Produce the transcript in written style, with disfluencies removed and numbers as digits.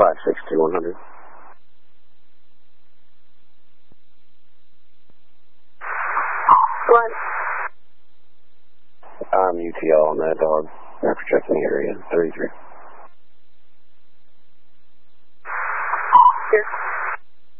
562-100. What? I'm UTL on that dog. After checking the area, 33.